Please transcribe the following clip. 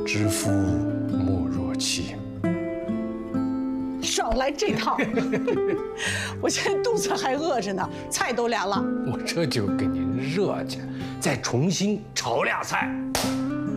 知夫莫若妻。 少来这套！我现在肚子还饿着呢，菜都凉了。 我这就给您热去，再重新炒俩菜。